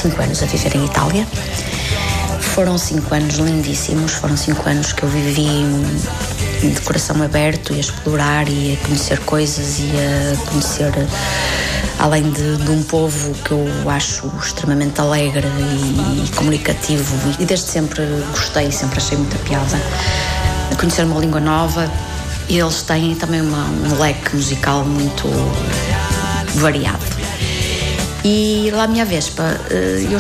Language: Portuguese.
5 anos a viver em Itália. Foram 5 anos lindíssimos, foram 5 anos que eu vivi de coração aberto e a explorar e a conhecer coisas e a conhecer, além de um povo que eu acho extremamente alegre e comunicativo, e desde sempre gostei, sempre achei muita piada, a conhecer uma língua nova. E eles têm também um leque musical muito variado. E lá à minha Vespa, eu